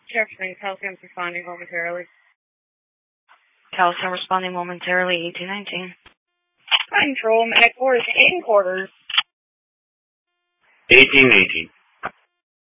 Jefferson, calcium responding momentarily. Calcium responding momentarily, 1819. Control, Mac 4 is in quarters. 1818.